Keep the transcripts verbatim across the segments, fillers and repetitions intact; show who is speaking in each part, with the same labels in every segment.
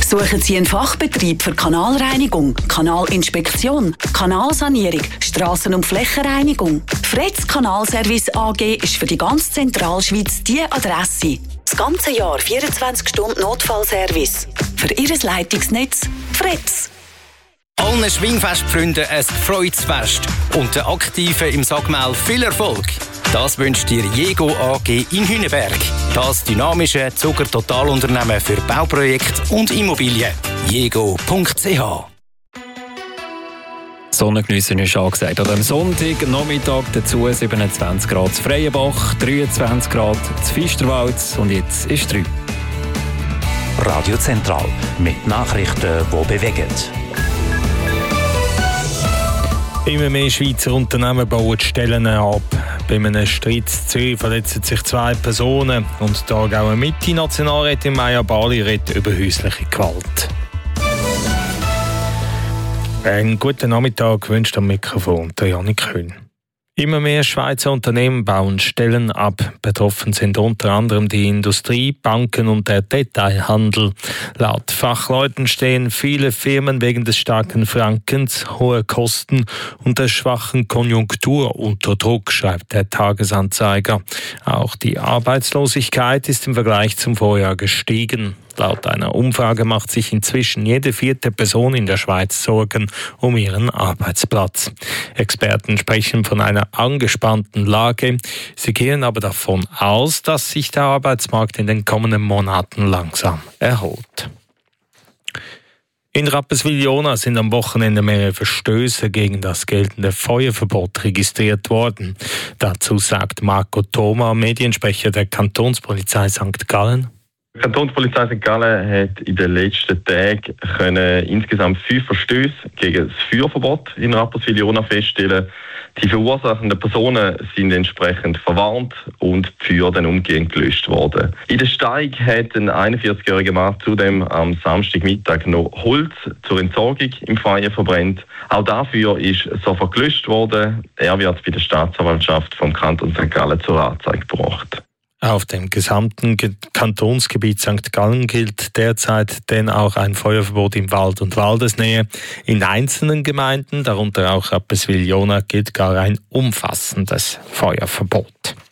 Speaker 1: Suchen Sie einen Fachbetrieb für Kanalreinigung, Kanalinspektion, Kanalsanierung, Strassen- und Flächenreinigung? Fretz Kanalservice A G ist für die ganze Zentralschweiz die Adresse. Das ganze Jahr vierundzwanzig Stunden Notfallservice. Für Ihr Leitungsnetz Fretz.
Speaker 2: Allen Schwingfestfreunden ein gefreutes Fest und den Aktiven im Sagmel viel Erfolg. Das wünscht dir Jego A G in Hünenberg. Das dynamische Zucker-Totalunternehmen für Bauprojekte und Immobilien. jego punkt c h.
Speaker 3: Sonnengeniessen ist angesagt. Am Sonntag, Nachmittag dazu siebenundzwanzig Grad zu Freienbach, dreiundzwanzig Grad zu Fisterwald und jetzt ist drei.
Speaker 4: Radio Zentral mit Nachrichten, die bewegen.
Speaker 5: Immer mehr Schweizer Unternehmen bauen Stellen ab. Bei einem Streit in Zürich verletzen sich zwei Personen und die Aargauer Mitte-Nationalrätin Maja Bali redet über häusliche Gewalt. Einen guten Nachmittag wünscht am Mikrofon der Janik Köhn. Immer mehr Schweizer Unternehmen bauen Stellen ab. Betroffen sind unter anderem die Industrie, Banken und der Detailhandel. Laut Fachleuten stehen viele Firmen wegen des starken Frankens, hoher Kosten und der schwachen Konjunktur unter Druck, schreibt der Tagesanzeiger. Auch die Arbeitslosigkeit ist im Vergleich zum Vorjahr gestiegen. Laut einer Umfrage macht sich inzwischen jede vierte Person in der Schweiz Sorgen um ihren Arbeitsplatz. Experten sprechen von einer angespannten Lage. Sie gehen aber davon aus, dass sich der Arbeitsmarkt in den kommenden Monaten langsam erholt. In Rapperswil-Jona sind am Wochenende mehrere Verstöße gegen das geltende Feuerverbot registriert worden. Dazu sagt Marco Thoma, Mediensprecher der Kantonspolizei Sankt Gallen.
Speaker 6: Die Kantonspolizei Sankt Gallen hat in den letzten Tagen können insgesamt fünf Verstöße gegen das Feuerverbot in Rapperswil-Jona feststellen. Die verursachenden Personen sind entsprechend verwarnt und die Feuer dann umgehend gelöscht worden. In der Steig hat ein einundvierzigjähriger Mann zudem am Samstagmittag noch Holz zur Entsorgung im Feuer verbrennt. Auch dafür ist sofort gelöscht worden. Er wird bei der Staatsanwaltschaft vom Kanton Sankt Gallen zur Anzeige gebracht.
Speaker 5: Auf dem gesamten Kantonsgebiet Sankt Gallen gilt derzeit denn auch ein Feuerverbot im Wald und Waldesnähe. In einzelnen Gemeinden, darunter auch Rapperswil-Jona, gilt gar ein umfassendes Feuerverbot.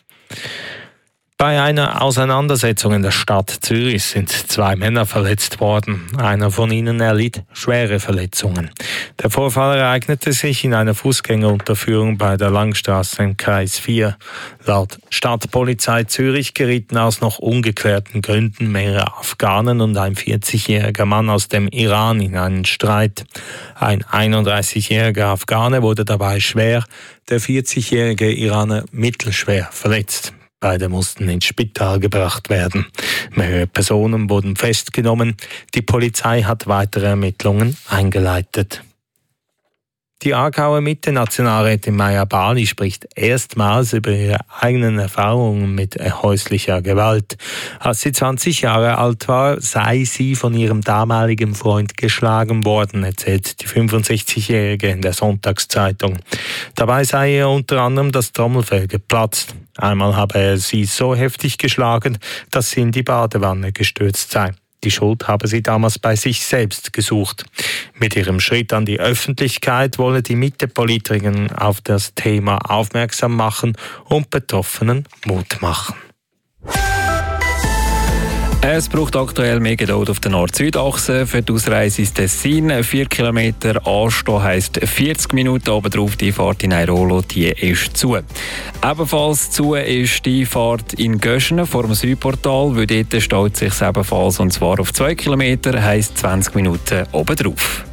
Speaker 5: Bei einer Auseinandersetzung in der Stadt Zürich sind zwei Männer verletzt worden. Einer von ihnen erlitt schwere Verletzungen. Der Vorfall ereignete sich in einer Fußgängerunterführung bei der Langstrasse im Kreis vier. Laut Stadtpolizei Zürich gerieten aus noch ungeklärten Gründen mehrere Afghanen und ein vierzigjähriger Mann aus dem Iran in einen Streit. Ein einunddreißigjähriger Afghane wurde dabei schwer, der vierzigjährige Iraner mittelschwer verletzt. Beide mussten ins Spital gebracht werden. Mehrere Personen wurden festgenommen. Die Polizei hat weitere Ermittlungen eingeleitet. Die Aargauer Mitte-Nationalrätin Maja Bali spricht erstmals über ihre eigenen Erfahrungen mit häuslicher Gewalt. Als sie zwanzig Jahre alt war, sei sie von ihrem damaligen Freund geschlagen worden, erzählt die fünfundsechzigjährige in der Sonntagszeitung. Dabei sei ihr unter anderem das Trommelfell geplatzt. Einmal habe er sie so heftig geschlagen, dass sie in die Badewanne gestürzt sei. Die Schuld habe sie damals bei sich selbst gesucht. Mit ihrem Schritt an die Öffentlichkeit wolle die Mitte-Politikerin auf das Thema aufmerksam machen und Betroffenen Mut machen.
Speaker 3: Es braucht aktuell mehr Geduld auf der Nord-Süd-Achse. Für die Ausreise ins Tessin vier Kilometer anstehen heisst vierzig Minuten. Obendrauf die Fahrt in Airolo, die ist zu. Ebenfalls zu ist die Fahrt in Göschenen vor dem Südportal, weil dort staut sich ebenfalls, und zwar auf zwei Kilometer, heisst zwanzig Minuten obendrauf.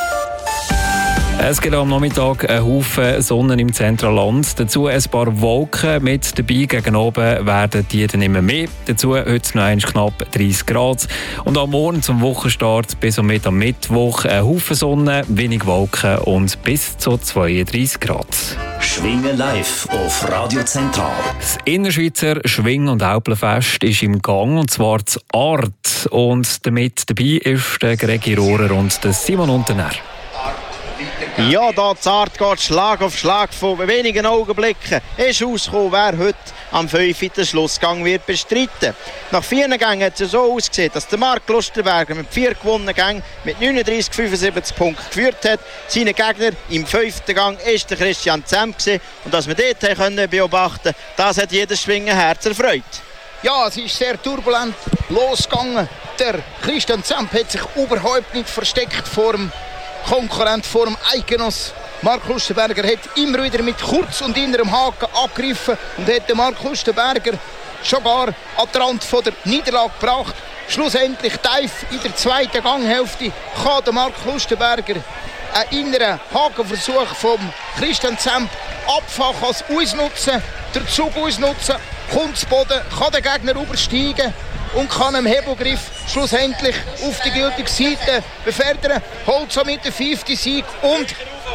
Speaker 3: Es gibt am Nachmittag einen Haufen Sonne im Zentralland. Dazu ein paar Wolken mit dabei. Gegen oben werden die dann immer mehr. Dazu heute noch einmal knapp dreißig Grad. Und am Morgen zum Wochenstart bis und mit am Mittwoch ein Haufen Sonne, wenig Wolken und bis zu zweiunddreißig Grad.
Speaker 4: Schwingen live auf Radio Zentral.
Speaker 3: Das Innerschweizer Schwing- und Äupelfest ist im Gang, und zwar zu Art. Und damit dabei ist der Gregi Rohrer und der Simon Unterner.
Speaker 7: Ja, da zart geht Schlag auf Schlag von wenigen Augenblicken. Ist ausgekommen, wer heute am fünf den Schlussgang wird bestreiten. Nach vier Gängen hat es so ausgesehen, dass der Marc Lustenberger mit vier gewonnenen Gängen mit neununddreißig fünfundsiebzig Punkten geführt hat. Seine Gegner im fünften Gang war der Christian Zemp gewesen. Und dass wir dort können beobachten, das hat jedes Schwingenherz erfreut.
Speaker 8: Ja, es ist sehr turbulent losgegangen. Der Christian Zemp hat sich überhaupt nicht versteckt vor dem Konkurrent, vor dem Eidgenoss. Marc Lustenberger hat immer wieder mit kurz und innerem Haken angegriffen und hat den Marc Lustenberger schon gar an den Rand von der Niederlage gebracht. Schlussendlich tief in der zweiten Ganghälfte kann der Marc Lustenberger einen inneren Hakenversuch vom Christian Zemp abfachen, als ausnutzen, den Zug ausnutzen, kommt zu Boden, kann den Gegner übersteigen und kann im Hebelgriff schlussendlich auf die gültige Seite befördern, holt somit den fünften Sieg und,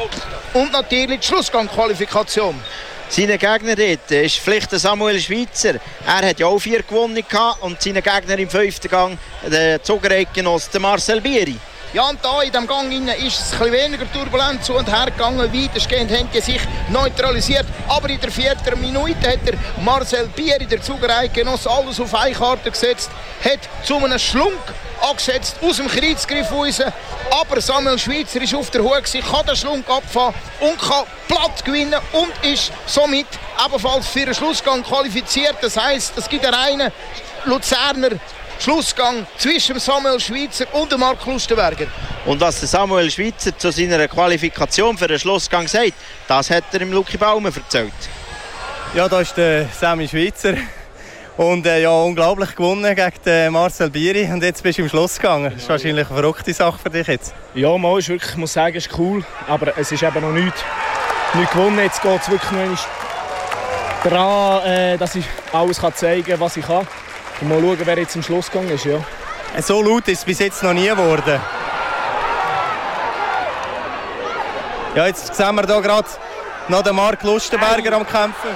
Speaker 8: und natürlich die Schlussgangqualifikation.
Speaker 7: Seine Gegner dort ist vielleicht der Samuel Schweitzer. Er hat ja auch vier gewonnen und seine Gegner im fünften Gang, der Zugereigenoss, der Marcel Bieri.
Speaker 8: Ja, und da in diesem Gang innen ist es ein bisschen weniger turbulent zu und her gegangen. Weitestgehend haben die sich neutralisiert. Aber in der vierten Minute hat der Marcel Bieri, der Zugereigenoss, alles auf eine Karte gesetzt, hat zu einem Schlunk angesetzt, aus dem Kreuzgriff raus. Aber Samuel Schweitzer ist auf der Höhe, kann den Schlunk abfahren und kann platt gewinnen und ist somit ebenfalls für den Schlussgang qualifiziert. Das heisst, es gibt einen reinen Luzerner Schlussgang zwischen Samuel Schweitzer und Marc Lustenberger.
Speaker 7: Und was Samuel Schweitzer zu seiner Qualifikation für den Schlussgang sagt, das hat er im Lucky Baumann erzählt.
Speaker 9: Ja, da ist der Samuel Schweitzer und äh, ja, unglaublich gewonnen gegen den Marcel Bieri und jetzt bist du im Schlussgang. Das ist wahrscheinlich eine verrückte Sache für dich jetzt.
Speaker 10: Ja, mal ist wirklich, ich muss sagen, ist cool, aber es ist eben noch nichts, nichts gewonnen. Jetzt geht es wirklich noch daran, äh, dass ich alles kann zeigen kann, was ich kann. Und mal schauen, wer jetzt im Schlussgang ist. Ja.
Speaker 9: So laut ist es bis jetzt noch nie geworden. Ja, jetzt sehen wir hier gerade noch den Marc Lustenberger am Kämpfen.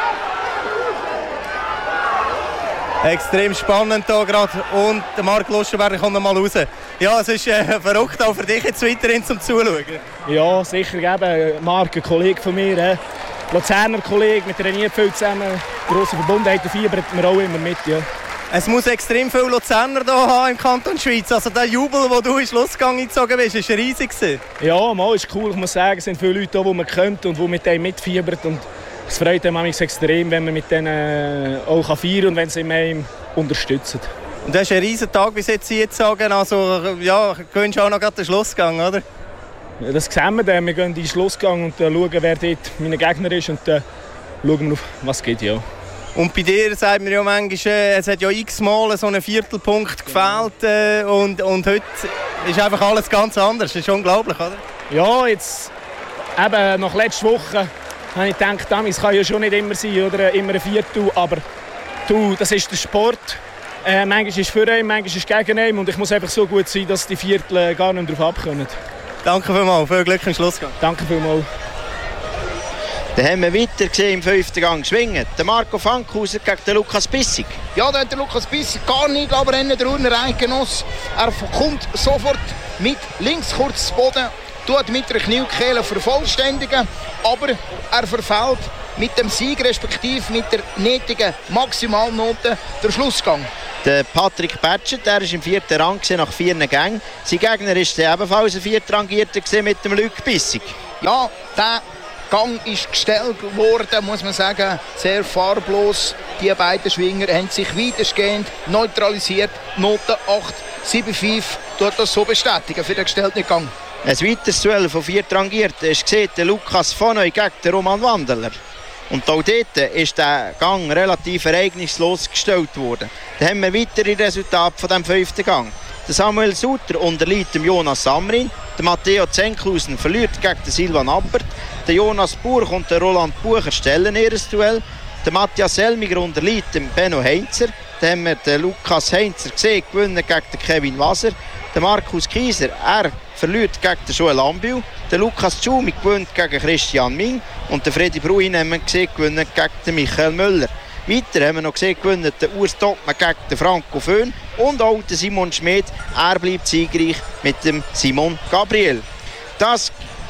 Speaker 9: Extrem spannend hier gerade. Und der Marc Lustenberger kommt noch mal raus. Ja, es ist äh, verrückt auch für dich jetzt weiterhin zum Zuschauen.
Speaker 10: Ja, sicher. Eben. Marc, ein Kollege von mir. Äh. Luzerner Kollege, mit trainiert viel zusammen. Grosse Verbundenheit, der fiebert mir auch immer mit. Ja.
Speaker 9: Es muss extrem viele Luzerner hier haben im Kanton Schweiz. Also der Jubel, den du in den Schlussgang eingezogen bist, war riesig.
Speaker 10: Ja, mal ist cool. Ich muss sagen, es sind viele Leute hier, die man kennt und die mit denen mitfiebern. Und es freut mich extrem, wenn man mit denen auch feiern kann und wenn sie mich unterstützen.
Speaker 9: Und das ist ein riesen Tag bis jetzt, jetzt sagen. Also ja, gewünscht auch noch gerade den Schlussgang, oder?
Speaker 10: Ja, das sehen wir dann. Wir gehen in den Schlussgang und äh, schauen, wer dort mein Gegner ist. Und dann äh, schauen wir, was geht. Ja.
Speaker 9: Und bei dir sagt man ja manchmal, äh, es hat ja x-mal so einen Viertelpunkt gefehlt. Äh, und, und heute ist einfach alles ganz anders. Das ist unglaublich, oder?
Speaker 10: Ja, jetzt eben nach letzter Woche habe ich gedacht, es kann ja schon nicht immer sein, oder immer ein Viertel. Aber du, das ist der Sport. Äh, manchmal ist es für einen, manchmal ist es gegen einen. Und ich muss einfach so gut sein, dass die Viertel äh, gar nicht darauf abkommen.
Speaker 9: Danke vielmals, viel Glück im Schlussgang.
Speaker 10: Danke vielmals.
Speaker 7: Dann haben wir weiter gesehen im fünften Gang schwingen. Der Marco Fankhauser gegen den Lukas Bissig.
Speaker 8: Ja, da hat der Lukas Bissig gar nicht abrennen, der Urner Eidgenoss. Er kommt sofort mit links kurz zu Boden, tut mit der Kniekehle vervollständigen, aber er verfehlt mit dem Sieg, respektive mit der nötigen Maximalnote, der Schlussgang.
Speaker 7: Der Patrick Batschet, der ist im vierten Rang nach vier Gängen. Sein Gegner ist ebenfalls ein viertrangierter mit dem Luc Bissig.
Speaker 8: Ja, der Gang ist gestellt worden, muss man sagen, sehr farblos. Die beiden Schwinger haben sich weitestgehend neutralisiert. Note acht sieben fünf tut das so bestätigen für den gestellten Gang.
Speaker 7: Ein weiteres Duell von viertrangierten ist gesehen, der Lukas Fonoy gegen den Roman Wandeler. Und auch dort ist der Gang relativ ereignislos gestellt worden. Dann haben wir weitere Resultate von dem fünften Gang. Der Samuel Sutter unterliegt dem Jonas Samrin. Der Matteo Zenkhausen verliert gegen den Silvan Abbert. Der Jonas Burch und der Roland Bucher stellen ihr Duell. Der Matthias Selmiger unterliegt dem Benno Heinzer. Dann haben wir den Lukas Heinzer gesehen, gewinnen gegen den Kevin Waser. Der Markus Kieser, er verliert gegen den Joel Ambiu. Der Lukas Tschumi gewinnt gegen Christian Ming. Und der Freddy Bruin haben wir gesehen, gewinnen gegen den Michael Müller. Weiter haben wir noch gesehen, gewinnen der Urs Doppmann gegen den Franco Föhn. Und auch der Simon Schmid, er bleibt siegreich mit dem Simon Gabriel. Das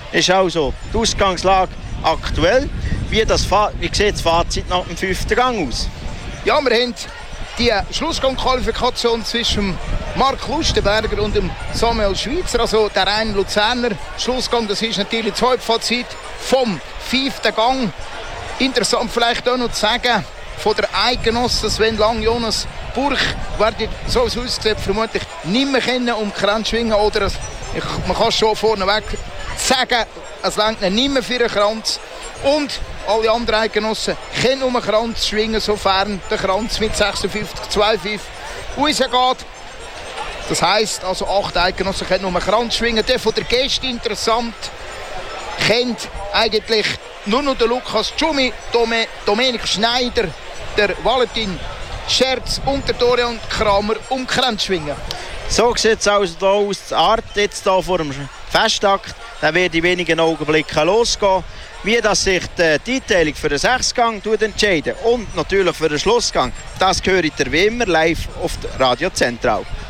Speaker 7: ist also die Ausgangslage aktuell. Wie, das, wie sieht das Fazit nach dem fünften Gang aus?
Speaker 8: Ja, wir haben die Schlussgang-Qualifikation zwischen Marc Lustenberger und dem Samuel Schweitzer, also der reine Luzerner Schlussgang. Das ist natürlich das Halbfazit vom fünften Gang. Interessant vielleicht auch noch zu sagen, von der Eidgenossen Sven Lang, Jonas Burch werden, so wie es aussieht, vermutlich nicht mehr können um die Kränze schwingen. Oder ich, man kann schon vorneweg sagen, es reicht nicht mehr für einen Kranz. Und alle anderen Eidgenossen können um einen Kranz schwingen, sofern der Kranz mit sechsundfünfzig Komma fünfundzwanzig rausgeht. Das heisst, also acht Eidgenossen können um einen Kranz schwingen. Der von der Gäste interessant, kennt eigentlich nur noch der Lukas Tschumi, Dominik Schneider, der Valentin Scherz und der Dorian Kramer um Kränze schwingen.
Speaker 7: So sieht es also hier aus. Die Art jetzt hier vor dem Festakt, der wird in wenigen Augenblicken losgehen. Wie das sich die Einteilung für den Sechsgang entscheidet und natürlich für den Schlussgang, das höre ich wie immer live auf Radio Zentral.